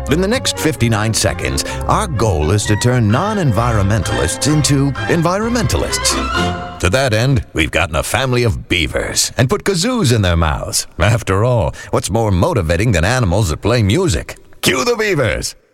In the next 59 seconds, our goal is to turn non-environmentalists into environmentalists. To that end, we've gotten a family of beavers and put kazoos in their mouths. After all, what's more motivating than animals that play music? Cue the beavers!